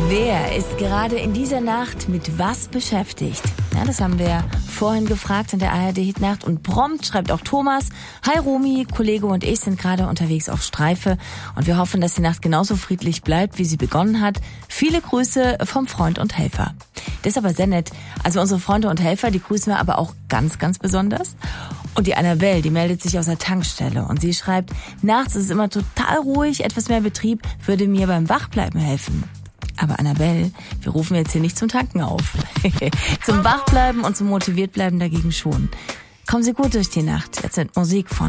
Wer ist gerade in dieser Nacht mit was beschäftigt? Ja, das haben wir vorhin gefragt in der ARD-Hitnacht und prompt schreibt auch Thomas: Hi Romy, Kollege und ich sind gerade unterwegs auf Streife und wir hoffen, dass die Nacht genauso friedlich bleibt, wie sie begonnen hat. Viele Grüße vom Freund und Helfer. Das ist aber sehr nett. Also unsere Freunde und Helfer, die grüßen wir aber auch ganz, ganz besonders. Und die Annabelle, die meldet sich aus der Tankstelle und sie schreibt: Nachts ist es immer total ruhig, etwas mehr Betrieb würde mir beim Wachbleiben helfen. Aber Annabelle, wir rufen jetzt hier nicht zum Tanken auf. Zum Wachbleiben und zum Motiviertbleiben dagegen schon. Kommen Sie gut durch die Nacht. Jetzt mit Musik von